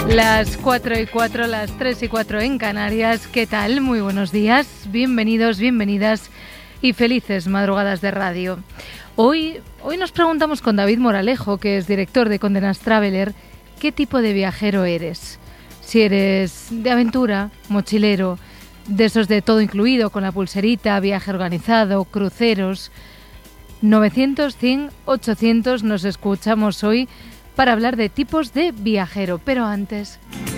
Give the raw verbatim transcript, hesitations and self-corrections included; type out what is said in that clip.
Las cuatro y cuatro, las tres y cuatro en Canarias. ¿Qué tal? Muy buenos días, bienvenidos, bienvenidas y felices madrugadas de radio. Hoy, hoy nos preguntamos con David Moralejo, que es director de Condé Nast Traveler, ¿qué tipo de viajero eres? Si eres de aventura, mochilero, de esos de todo incluido, con la pulserita, viaje organizado, cruceros. novecientos, cien, ochocientos nos escuchamos hoy para hablar de tipos de viajero. Pero antes...